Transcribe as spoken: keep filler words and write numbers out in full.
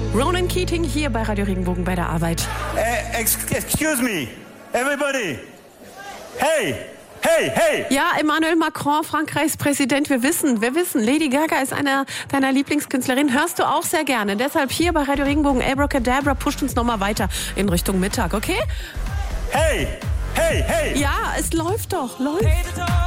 Ronan Keating hier bei Radio Regenbogen bei der Arbeit. Uh, ex excuse me, everybody. Hey, hey, hey. Ja, Emmanuel Macron, Frankreichs Präsident. Wir wissen, wir wissen, Lady Gaga ist einer deiner Lieblingskünstlerinnen. Hörst du auch sehr gerne. Deshalb hier bei Radio Regenbogen Abracadabra pusht uns nochmal weiter in Richtung Mittag, okay? Hey, hey, hey. Ja, es läuft doch, läuft.